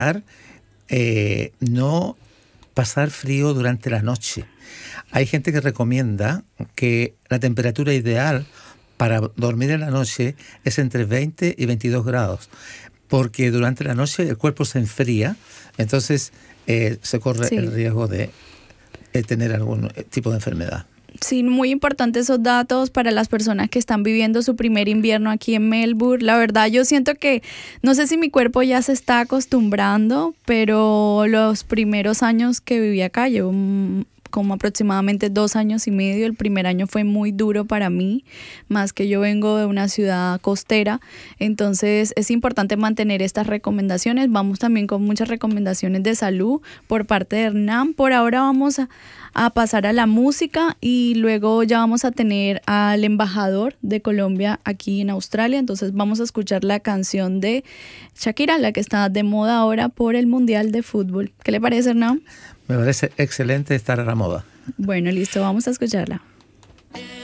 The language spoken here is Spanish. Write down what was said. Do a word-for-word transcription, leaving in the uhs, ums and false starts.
eh, no pasar frío durante la noche. Hay gente que recomienda que la temperatura ideal para dormir en la noche es entre veinte y veintidós grados, porque durante la noche el cuerpo se enfría, entonces eh, se corre sí. el riesgo de, de tener algún tipo de enfermedad. Sí, muy importantes esos datos para las personas que están viviendo su primer invierno aquí en Melbourne. La verdad, yo siento que, no sé si mi cuerpo ya se está acostumbrando, pero los primeros años que viví acá, llevo como aproximadamente dos años y medio. El primer año fue muy duro para mí, más que yo vengo de una ciudad costera, entonces es importante mantener estas recomendaciones. Vamos también con muchas recomendaciones de salud por parte de Hernán. Por ahora vamos a, a pasar a la música y luego ya vamos a tener al embajador de Colombia aquí en Australia, entonces vamos a escuchar la canción de Shakira, la que está de moda ahora por el Mundial de Fútbol. ¿Qué le parece, Hernán? Me parece excelente estar a la moda. Bueno, listo, vamos a escucharla.